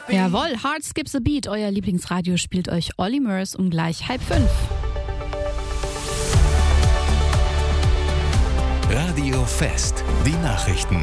Jawohl, Heart Skips a Beat, euer Lieblingsradio spielt euch Olly Murs um gleich 4:30. Radio Fest, die Nachrichten.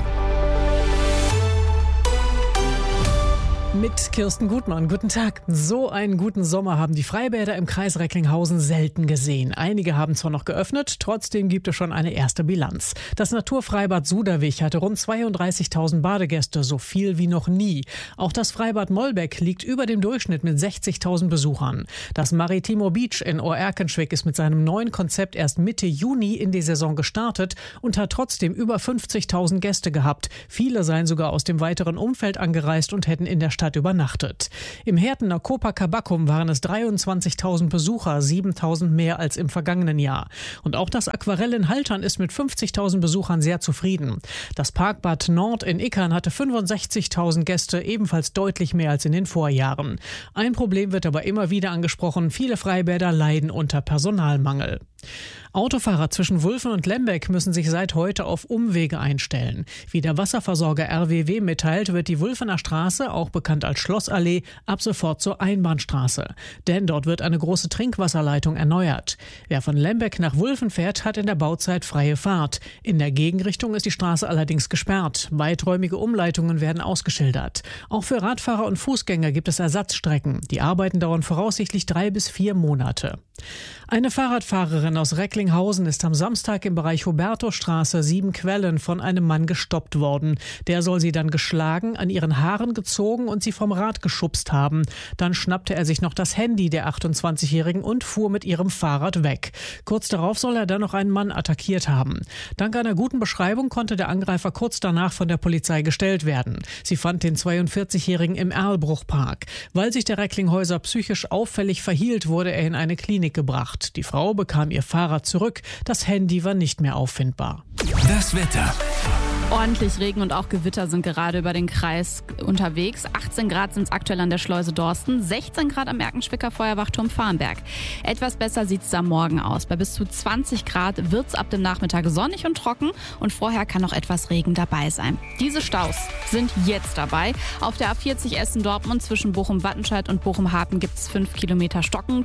Mit Kirsten Gutmann. Guten Tag. So einen guten Sommer haben die Freibäder im Kreis Recklinghausen selten gesehen. Einige haben zwar noch geöffnet, trotzdem gibt es schon eine erste Bilanz. Das Naturfreibad Suderwig hatte rund 32.000 Badegäste, so viel wie noch nie. Auch das Freibad Mollbeck liegt über dem Durchschnitt mit 60.000 Besuchern. Das Maritimo Beach in Oerkenschwick ist mit seinem neuen Konzept erst Mitte Juni in die Saison gestartet und hat trotzdem über 50.000 Gäste gehabt. Viele seien sogar aus dem weiteren Umfeld angereist und hätten in der Stadt übernachtet. Im Hertener Copacabacum waren es 23.000 Besucher, 7.000 mehr als im vergangenen Jahr. Und auch das Aquarell in Haltern ist mit 50.000 Besuchern sehr zufrieden. Das Parkbad Nord in Ickern hatte 65.000 Gäste, ebenfalls deutlich mehr als in den Vorjahren. Ein Problem wird aber immer wieder angesprochen: viele Freibäder leiden unter Personalmangel. Autofahrer zwischen Wulfen und Lembeck müssen sich seit heute auf Umwege einstellen. Wie der Wasserversorger RWW mitteilt, wird die Wulfener Straße, auch bekannt als Schlossallee, ab sofort zur Einbahnstraße. Denn dort wird eine große Trinkwasserleitung erneuert. Wer von Lembeck nach Wulfen fährt, hat in der Bauzeit freie Fahrt. In der Gegenrichtung ist die Straße allerdings gesperrt. Weiträumige Umleitungen werden ausgeschildert. Auch für Radfahrer und Fußgänger gibt es Ersatzstrecken. Die Arbeiten dauern voraussichtlich 3 bis 4 Monate. Eine Fahrradfahrerin aus Recklinghausen ist am Samstag im Bereich Hubertusstraße 7 Quellen von einem Mann gestoppt worden. Der soll sie dann geschlagen, an ihren Haaren gezogen und sie vom Rad geschubst haben. Dann schnappte er sich noch das Handy der 28-Jährigen und fuhr mit ihrem Fahrrad weg. Kurz darauf soll er dann noch einen Mann attackiert haben. Dank einer guten Beschreibung konnte der Angreifer kurz danach von der Polizei gestellt werden. Sie fand den 42-Jährigen im Erlbruchpark. Weil sich der Recklinghäuser psychisch auffällig verhielt, wurde er in eine Klinik gebracht. Die Frau bekam ihr Fahrrad zurück. Das Handy war nicht mehr auffindbar. Das Wetter. Ordentlich Regen und auch Gewitter sind gerade über den Kreis unterwegs. 18 Grad sind es aktuell an der Schleuse Dorsten, 16 Grad am Erkenschwicker Feuerwachturm Farnberg. Etwas besser sieht es da morgen aus. Bei bis zu 20 Grad wird es ab dem Nachmittag sonnig und trocken und vorher kann noch etwas Regen dabei sein. Diese Staus sind jetzt dabei. Auf der A40 Essen-Dortmund zwischen Bochum-Wattenscheid und Bochum-Hafen gibt es 5 Kilometer stockend.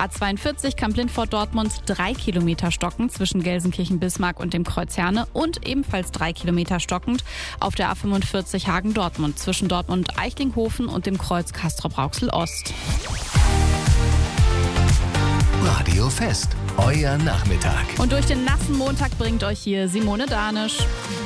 A42 Kamp-Lindfort-Dortmund 3 Kilometer stockend zwischen Gelsenkirchen-Bismarck und dem Kreuz Herne und ebenfalls 3 Kilometer stockend auf der A45 Hagen-Dortmund zwischen Dortmund-Eichlinghofen und dem Kreuz Castrop-Rauxel-Ost. Radio Fest, euer Nachmittag. Und durch den nassen Montag bringt euch hier Simone Danisch.